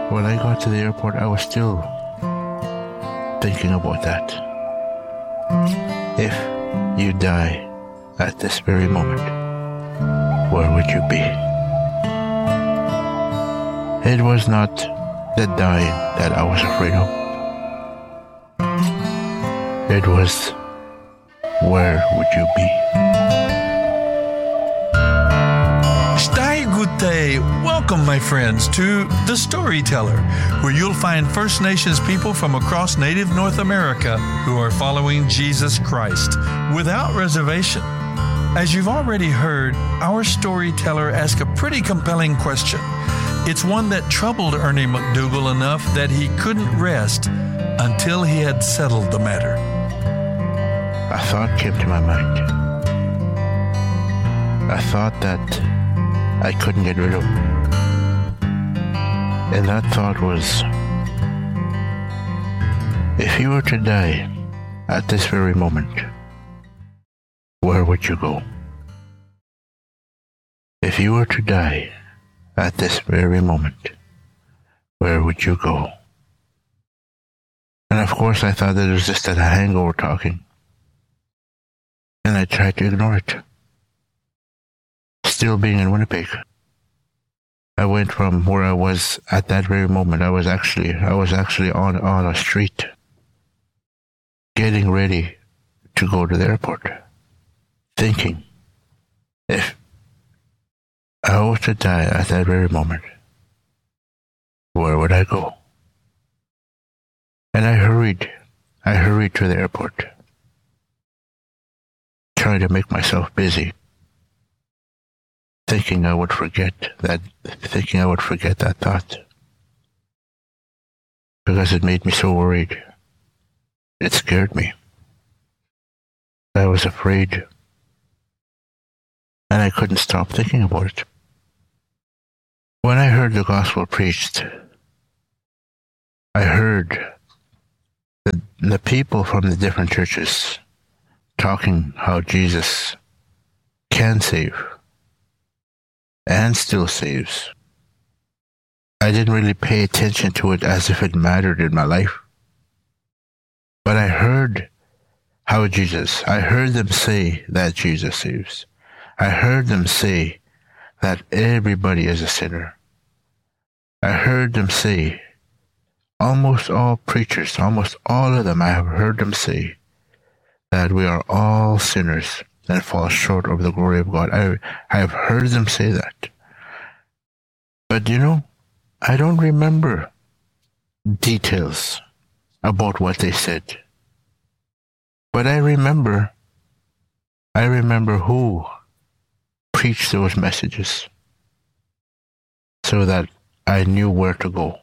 When I got to the airport, I was still thinking about that. If you die at this very moment, where would you be? It was not the dying that I was afraid of. It was, where would you be? Stai Gute. Welcome, my friends, to The Storyteller, where you'll find First Nations people from across Native North America who are following Jesus Christ without reservation. As you've already heard, our storyteller asked a pretty compelling question. It's one that troubled Ernie McDougall enough that he couldn't rest until he had settled the matter. A thought came to my mind. A thought that I couldn't get rid of. And that thought was, if you were to die at this very moment, where would you go? If you were to die at this very moment, where would you go? And of course I thought that it was just a hangover talking. And I tried to ignore it. Still being in Winnipeg, I went from where I was at that very moment. I was actually on a street, getting ready to go to the airport, thinking, if I was to die at that very moment, where would I go? And I hurried to the airport, trying to make myself busy, thinking I would forget that thought, because it made me so worried. It scared me. I was afraid, and I couldn't stop thinking about it. When I heard the gospel preached, I heard the people from the different churches talking how Jesus can save and still saves. I didn't really pay attention to it as if it mattered in my life. But I heard I heard them say that Jesus saves. I heard them say that everybody is a sinner. I heard them say, almost all preachers, almost all of them, I have heard them say that we are all sinners and fall short of the glory of God. I have heard them say that. But I don't remember details about what they said. But I remember who preached those messages, so that I knew where to go.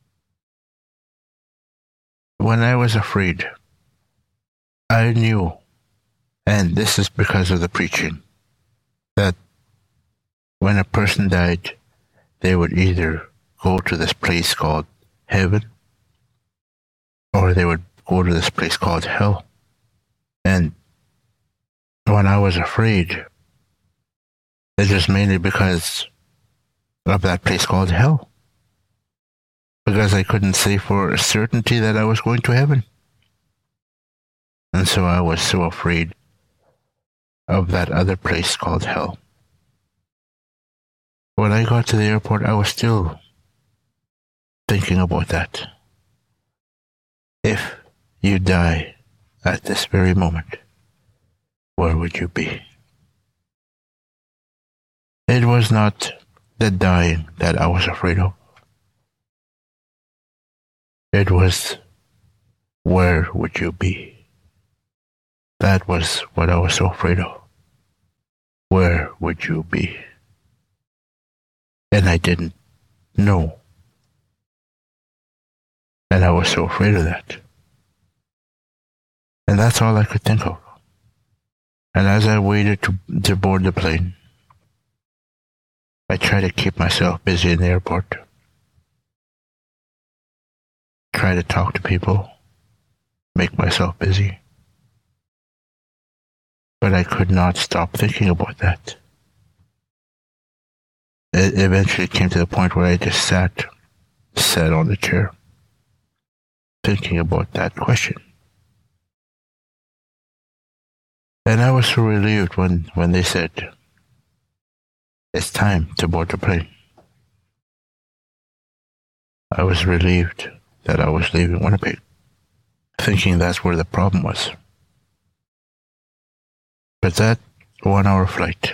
When I was afraid, I knew, and this is because of the preaching, that when a person died, they would either go to this place called heaven, or they would go to this place called hell. And when I was afraid, it was mainly because of that place called hell. Because I couldn't say for a certainty that I was going to heaven. And so I was so afraid of that other place called hell. When I got to the airport, I was still thinking about that. If you die at this very moment, where would you be? It was not the dying that I was afraid of. It was, where would you be? That was what I was so afraid of. Where would you be? And I didn't know. And I was so afraid of that. And that's all I could think of. And as I waited to board the plane, I tried to keep myself busy in the airport. Try to talk to people, make myself busy. But I could not stop thinking about that. It eventually came to the point where I just sat sat on the chair, thinking about that question. And I was so relieved when they said, "It's time to board the plane." I was relieved that I was leaving Winnipeg, thinking that's where the problem was. But that 1 hour flight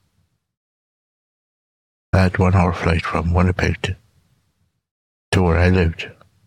from Winnipeg to where I lived,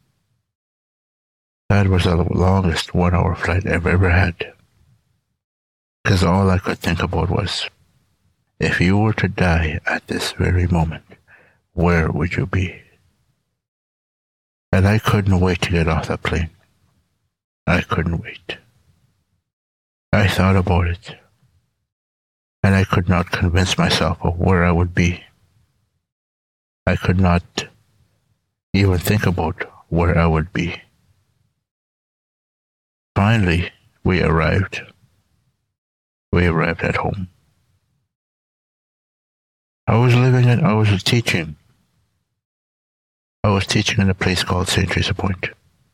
that was the longest 1 hour flight I've ever had. Because all I could think about was, if you were to die at this very moment, where would you be? And I couldn't wait to get off the plane. I couldn't wait. I thought about it, and I could not convince myself of where I would be. I could not even think about where I would be. Finally, we arrived. We arrived at home. I was teaching. I was teaching in a place called St. Teresa Point.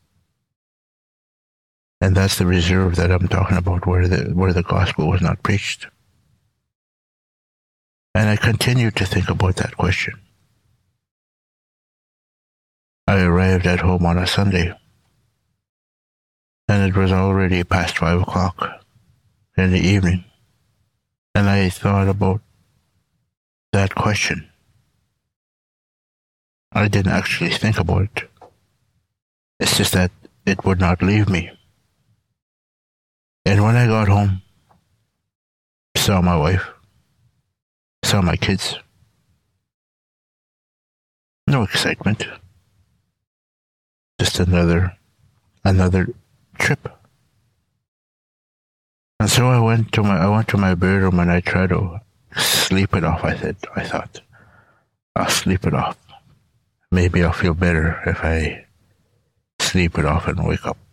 And that's the reserve that I'm talking about, where the gospel was not preached. And I continued to think about that question. I arrived at home on a Sunday, and it was already past 5 o'clock in the evening. And I thought about that question. I didn't actually think about it. It's just that it would not leave me. And when I got home, saw my wife, saw my kids, no excitement. Just another trip. And so I went to my bedroom and I tried to sleep it off. I thought, I'll sleep it off. Maybe I'll feel better if I sleep it off and wake up.